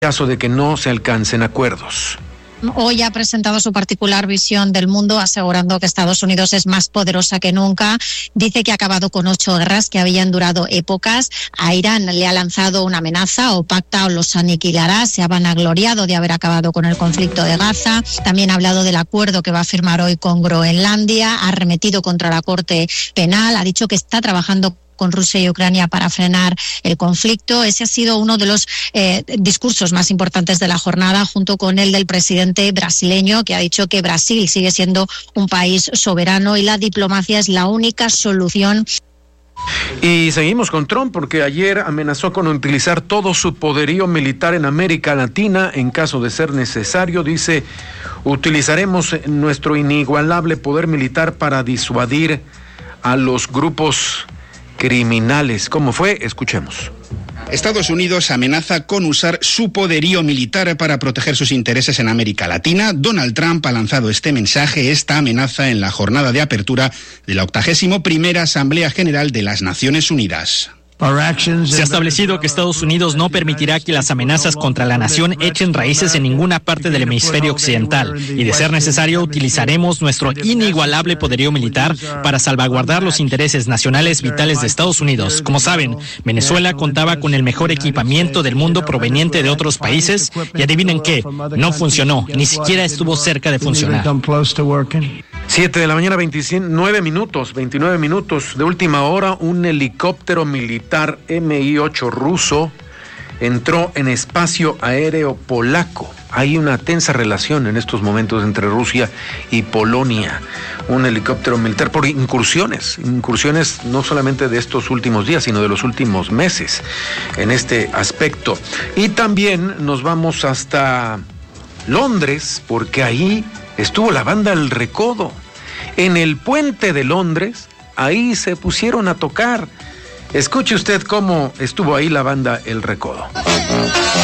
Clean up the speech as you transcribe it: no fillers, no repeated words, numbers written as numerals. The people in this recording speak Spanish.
caso de que no se alcancen acuerdos. Hoy ha presentado su particular visión del mundo, asegurando que Estados Unidos es más poderosa que nunca. Dice que ha acabado con 8 guerras que habían durado épocas. A Irán le ha lanzado una amenaza: o pacta o los aniquilará. Se ha vanagloriado de haber acabado con el conflicto de Gaza. También ha hablado del acuerdo que va a firmar hoy con Groenlandia. Ha arremetido contra la Corte Penal. Ha dicho que está trabajando con Rusia y Ucrania para frenar el conflicto. Ese ha sido uno de los discursos más importantes de la jornada, junto con el del presidente brasileño, que ha dicho que Brasil sigue siendo un país soberano y la diplomacia es la única solución. Y seguimos con Trump, porque ayer amenazó con utilizar todo su poderío militar en América Latina en caso de ser necesario. Dice: utilizaremos nuestro inigualable poder militar para disuadir a los grupos criminales. ¿Cómo fue? Escuchemos. Estados Unidos amenaza con usar su poderío militar para proteger sus intereses en América Latina. Donald Trump ha lanzado este mensaje, esta amenaza, en la jornada de apertura de la 81ª Asamblea General de las Naciones Unidas. Se ha establecido que Estados Unidos no permitirá que las amenazas contra la nación echen raíces en ninguna parte del hemisferio occidental y, de ser necesario, utilizaremos nuestro inigualable poderío militar para salvaguardar los intereses nacionales vitales de Estados Unidos. Como saben, Venezuela contaba con el mejor equipamiento del mundo proveniente de otros países y adivinen qué, no funcionó, ni siquiera estuvo cerca de funcionar. 7 de la mañana, 29 minutos. De última hora, un helicóptero militar Mi-8 ruso entró en espacio aéreo polaco. Hay una tensa relación en estos momentos entre Rusia y Polonia. Un helicóptero militar por incursiones no solamente de estos últimos días, sino de los últimos meses en este aspecto. Y también nos vamos hasta Londres, porque ahí estuvo la banda El Recodo. En el puente de Londres, ahí se pusieron a tocar. Escuche usted cómo estuvo ahí la banda El Recodo.